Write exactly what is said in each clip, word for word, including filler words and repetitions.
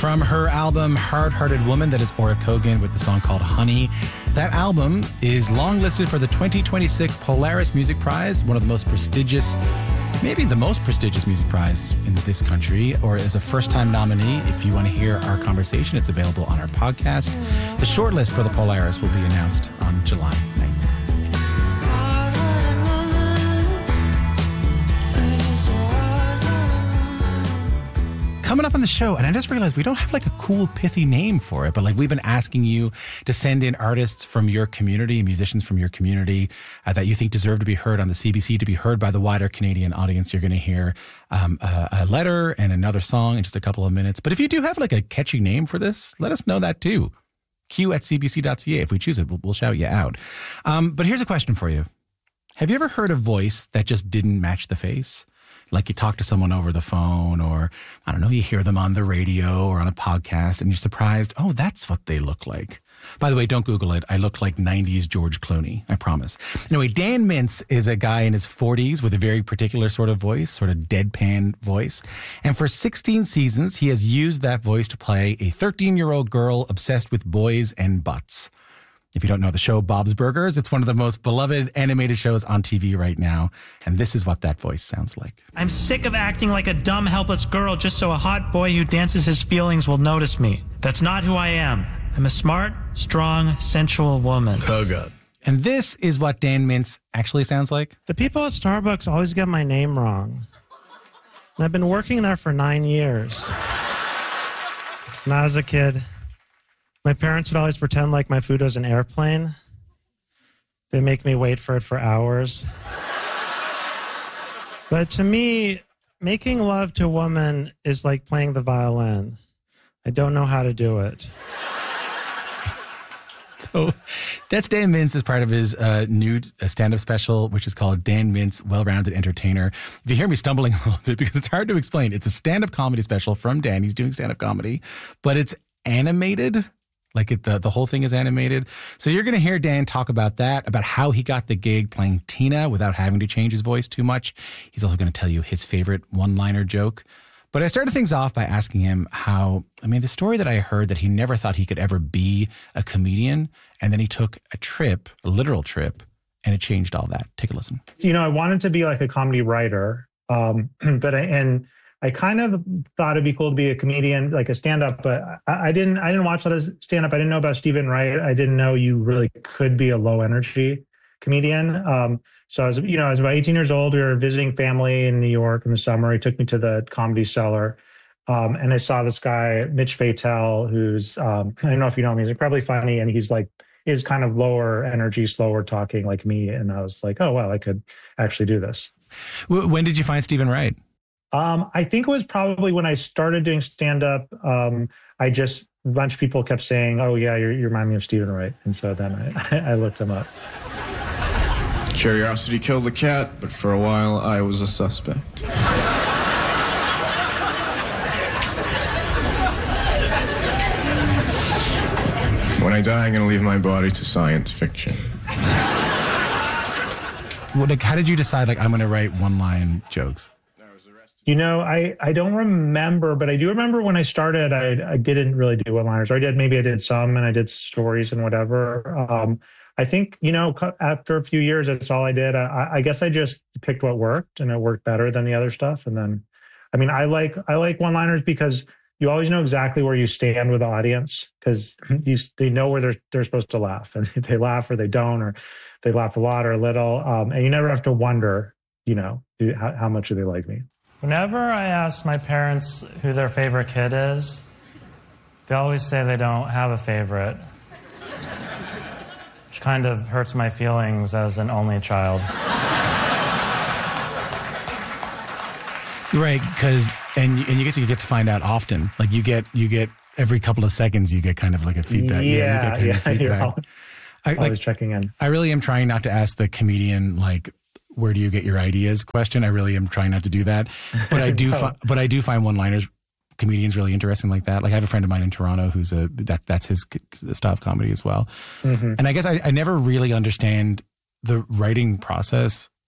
From her album Hard-Hearted Woman, that is Ora Kogan with the song called Honey. That album is longlisted for the twenty twenty-six Polaris Music Prize, one of the most prestigious, maybe the most prestigious music prize in this country, or as a first-time nominee. If you want to hear our conversation, it's available on our podcast. The shortlist for the Polaris will be announced on July ninth. Coming up on the show, and I just realized we don't have like a cool, pithy name for it, but like we've been asking you to send in artists from your community, musicians from your community uh, that you think deserve to be heard on the C B C, to be heard by the wider Canadian audience. You're going to hear um, a, a letter and another song in just a couple of minutes. But if you do have like a catchy name for this, let us know that too. Q at c b c dot c a. If we choose it, we'll, we'll shout you out. Um, but here's a question for you. Have you ever heard a voice that just didn't match the face? Like you talk to someone over the phone, or, I don't know, you hear them on the radio or on a podcast and you're surprised, oh, that's what they look like. By the way, don't Google it. I look like nineties George Clooney, I promise. Anyway, Dan Mintz is a guy in his forties with a very particular sort of voice, sort of deadpan voice. And for sixteen seasons, he has used that voice to play a thirteen-year-old girl obsessed with boys and butts. If you don't know the show Bob's Burgers, it's one of the most beloved animated shows on T V right now. And this is what that voice sounds like. I'm sick of acting like a dumb, helpless girl just so a hot boy who dances his feelings will notice me. That's not who I am. I'm a smart, strong, sensual woman. Oh, God. And this is what Dan Mintz actually sounds like. The people at Starbucks always get my name wrong. And I've been working there for nine years. When I was a kid, my parents would always pretend like my food was an airplane. They make me wait for it for hours. But to me, making love to a woman is like playing the violin. I don't know how to do it. So that's Dan Mintz as part of his uh, new stand-up special, which is called Dan Mintz, Well-Rounded Entertainer. If you hear me stumbling a little bit, because it's hard to explain, it's a stand-up comedy special from Dan. He's doing stand-up comedy, but it's animated. Like it, the, the whole thing is animated. So you're going to hear Dan talk about that, about how he got the gig playing Tina without having to change his voice too much. He's also going to tell you his favorite one-liner joke. But I started things off by asking him how, I mean, the story that I heard that he never thought he could ever be a comedian. And then he took a trip, a literal trip, and it changed all that. Take a listen. You know, I wanted to be like a comedy writer. Um, but I, and I kind of thought it'd be cool to be a comedian, like a stand-up, but I, I didn't, I didn't watch a lot of stand-up. I didn't know about Stephen Wright. I didn't know you really could be a low energy comedian. Um, so I was, you know, I was about eighteen years old. We were visiting family in New York in the summer. He took me to the Comedy Cellar. Um, and I saw this guy, Mitch Fatel, who's, um, I don't know if you know him, he's incredibly funny. And he's like, is kind of lower energy, slower talking like me. And I was like, oh, wow, I could actually do this. When did you find Stephen Wright? Um, I think it was probably when I started doing stand-up. Um, I just, a bunch of people kept saying, oh, yeah, you're, you remind me of Stephen Wright. And so then I, I looked him up. Curiosity killed the cat, but for a while I was a suspect. When I die, I'm going to leave my body to science fiction. Well, like, how did you decide, like, I'm going to write one-line jokes? You know, I, I don't remember, but I do remember when I started, I, I didn't really do one-liners. Or I did, maybe I did some, and I did stories and whatever. Um, I think, you know, after a few years, that's all I did. I, I guess I just picked what worked, and it worked better than the other stuff. And then, I mean, I like I like one-liners because you always know exactly where you stand with the audience, because you they know where they're they're supposed to laugh, and they laugh or they don't, or they laugh a lot or a little, um, and you never have to wonder, you know, how, how much do they like me. Whenever I ask my parents who their favorite kid is, they always say they don't have a favorite, which kind of hurts my feelings as an only child. Right, because and and you guess you get to find out often. Like you get you get every couple of seconds you get kind of like a feedback. Yeah, yeah, you get kind yeah, of feedback. you're always, I, always like, checking in. I really am trying not to ask the comedian like, where do you get your ideas question. I really am trying not to do that, but I do. no. fi- but I do find one-liners comedians really interesting like that. Like I have a friend of mine in Toronto who's a that that's his style of comedy as well. Mm-hmm. And I guess I, I never really understand the writing process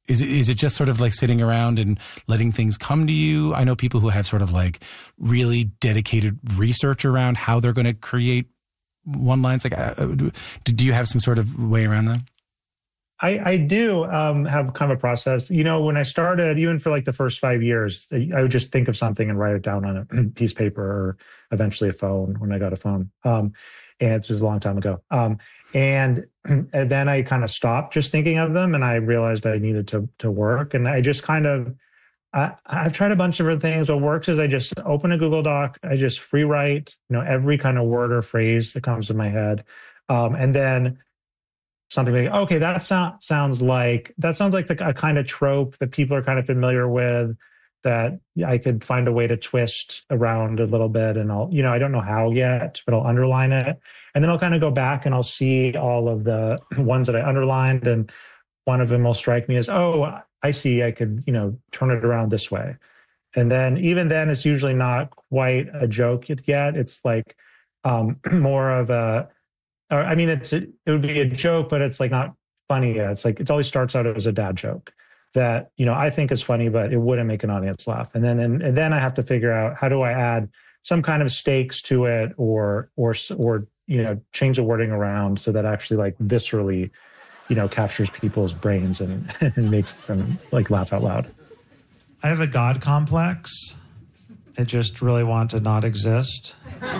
Is it, is it just sort of like sitting around and letting things come to you? I know people who have sort of like really dedicated research around how they're going to create one lines. Like, uh, do, do you have some sort of way around that? I, I do um, have kind of a process. You know, when I started, even for like the first five years, I would just think of something and write it down on a piece of paper or eventually a phone when I got a phone. Um, and it was a long time ago. Um, and, and then I kind of stopped just thinking of them, and I realized I needed to to work. And I just kind of, I, I've tried a bunch of different things. What works is I just open a Google Doc, I just free write, you know, every kind of word or phrase that comes to my head. Um, and then something like, okay, that so- sounds like, that sounds like the, a kind of trope that people are kind of familiar with, that I could find a way to twist around a little bit. And I'll, you know, I don't know how yet, but I'll underline it. And then I'll kind of go back and I'll see all of the ones that I underlined. And one of them will strike me as, oh, I see, I could, you know, turn it around this way. And then even then, it's usually not quite a joke yet. It's like um, more of a, or, I mean, it's, it would be a joke, but it's like not funny yet. It's like, it always starts out as a dad joke that, you know, I think is funny, but it wouldn't make an audience laugh. And then, and, and then I have to figure out, how do I add some kind of stakes to it, or, or, or, you know, change the wording around so that actually like viscerally, you know, captures people's brains and, and makes them like laugh out loud. I have a God complex. I just really want to not exist.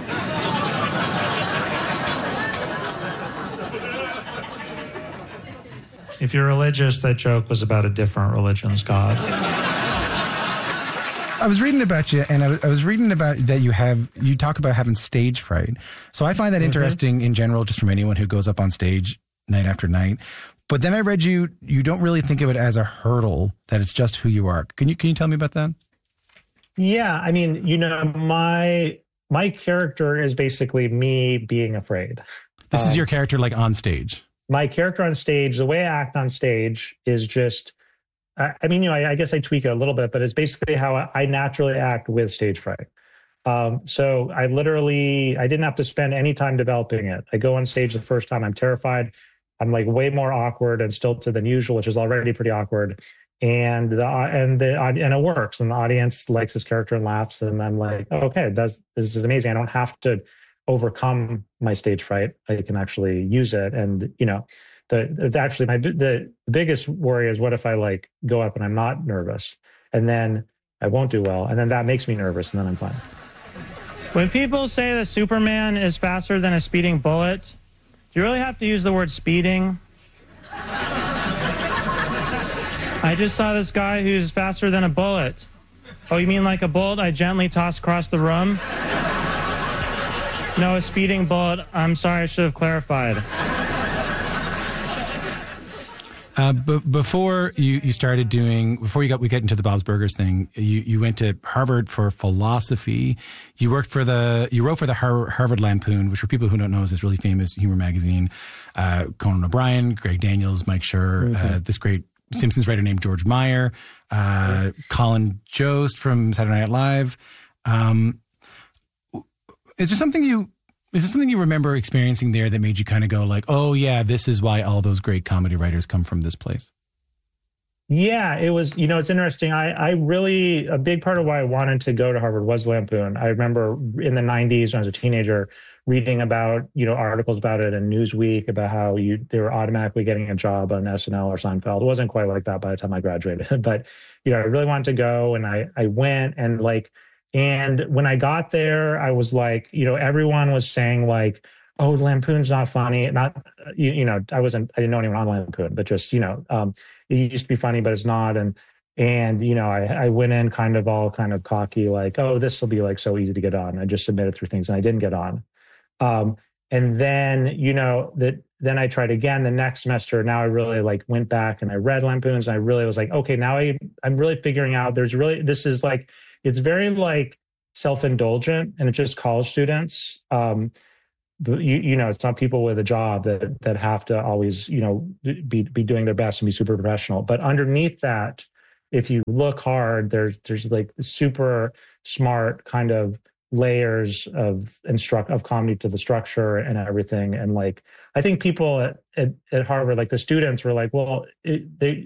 If you're religious, that joke was about a different religion's God. I was reading about you, and I was, I was reading about that you have, you talk about having stage fright. So I find that mm-hmm. interesting in general, just from anyone who goes up on stage night after night. But then I read you, you don't really think of it as a hurdle, that it's just who you are. Can you, can you tell me about that? Yeah. I mean, you know, my, my character is basically me being afraid. This um, is your Um, character like on stage. My character on stage, the way I act on stage is just, I, I mean, you know, I, I guess I tweak it a little bit, but it's basically how I, I naturally act with stage fright. Um, so I literally, I didn't have to spend any time developing it. I go on stage the first time, I'm terrified. I'm like way more awkward and stilted than usual, which is already pretty awkward. And the, and the, and it works. And the audience likes this character and laughs. And I'm like, oh, okay, that's, this is amazing. I don't have to overcome my stage fright. I can actually use it. And, you know, the, the actually my, the biggest worry is, what if I like go up and I'm not nervous, and then I won't do well. And then that makes me nervous, and then I'm fine. When people say that Superman is faster than a speeding bullet, do you really have to use the word speeding? I just saw this guy who's faster than a bullet. Oh, you mean like a bullet I gently toss across the room? No, a speeding bullet. I'm sorry, I should have clarified. Uh, b- before you, you started doing, before you got, we get into the Bob's Burgers thing, you, you went to Harvard for philosophy. You worked for the, you wrote for the Har- Harvard Lampoon, which for people who don't know is this really famous humor magazine. Uh, Conan O'Brien, Greg Daniels, Mike Schur, mm-hmm. uh, this great Simpsons writer named George Meyer, uh, Colin Jost from Saturday Night Live. Um, Is there something you is there something you remember experiencing there that made you kind of go like, oh yeah, this is why all those great comedy writers come from this place? Yeah, it was, you know, it's interesting. I, I really, a big part of why I wanted to go to Harvard was Lampoon. I remember in the nineties when I was a teenager reading about, you know, articles about it in Newsweek about how you they were automatically getting a job on S N L or Seinfeld. It wasn't quite like that by the time I graduated, but, you know, I really wanted to go, and I, I went, and like, and when I got there, I was like, you know, everyone was saying like, oh, Lampoon's not funny. Not, you, you know, I wasn't, I didn't know anyone on Lampoon, but just, you know, um, it used to be funny, but it's not. And, and, you know, I, I went in kind of all kind of cocky, like, oh, this will be like so easy to get on. I just submitted through things and I didn't get on. Um, and then, you know, that, then I tried again the next semester. Now I really like went back and I read Lampoons, and I really was like, okay, now I, I'm really figuring out there's really, this is like, it's very like self-indulgent, and it's just college students. Um, you, you know, it's not people with a job that that have to always, you know, be be doing their best and be super professional. But underneath that, if you look hard, there's there's like super smart kind of layers of instruct of comedy to the structure and everything. And like, I think people at, at, at Harvard, like the students, were like, well, it, they.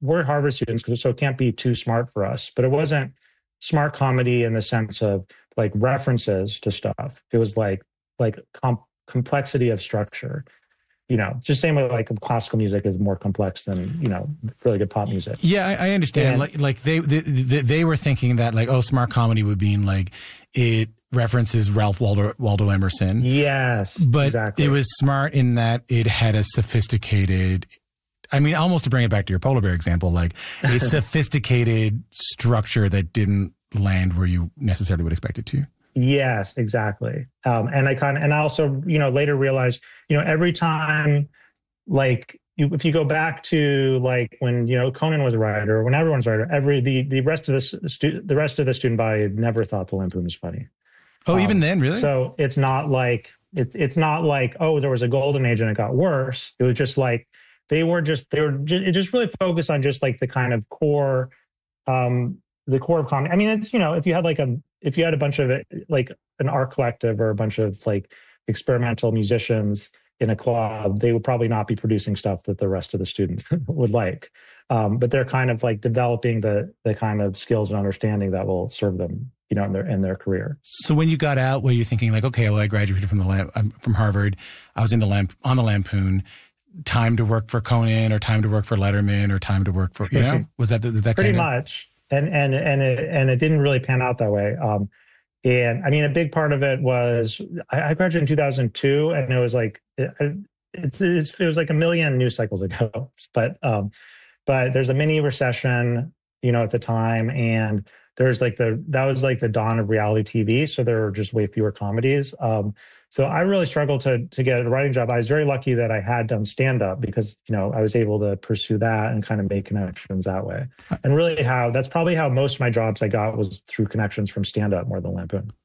we're Harvard students, so it can't be too smart for us. But it wasn't smart comedy in the sense of like references to stuff. It was like like com- complexity of structure. You know, just same way like classical music is more complex than, you know, really good pop music. Yeah, I, I understand. And, like, like they, they they were thinking that like, oh, smart comedy would mean like it references Ralph Waldo, Waldo Emerson. Yes, but exactly. It was smart in that it had a sophisticated. I mean, almost to bring it back to your polar bear example, like a sophisticated structure that didn't land where you necessarily would expect it to. Yes, exactly. Um, and I kind of, and I also, you know, later realized, you know, every time, like, you, if you go back to like when, you know, Conan was a writer, or when everyone's a writer, every, the, the rest of the stu- the rest of the student body had never thought the Lampoon was funny. Oh, um, even then, really? So it's not like, it's, it's not like, oh, there was a golden age and it got worse. It was just like, they were just, they were just, it just really focused on just like the kind of core, um, the core of comedy. I mean, it's, you know, if you had like a, if you had a bunch of it, like an art collective or a bunch of like experimental musicians in a club, they would probably not be producing stuff that the rest of the students would like. Um, but they're kind of like developing the the kind of skills and understanding that will serve them, you know, in their in their career. So when you got out, were you thinking like, okay, well, I graduated from the Lamp, I'm from Harvard, I was in the Lamp on the Lampoon. Time to work for Conan, or time to work for Letterman, or time to work for, you know, was that the, that pretty kind of... much? And and and it, and it didn't really pan out that way. Um, and I mean, a big part of it was I, I graduated in two thousand two, and it was like it, it's, it's it was like a million news cycles ago. But um, but there's a mini recession, you know, at the time, and there's like the that was like the dawn of reality T V. So there were just way fewer comedies. Um, so I really struggled to to get a writing job. I was very lucky that I had done stand up because, you know, I was able to pursue that and kind of make connections that way. And really how that's probably how most of my jobs I got was through connections from stand up more than Lampoon.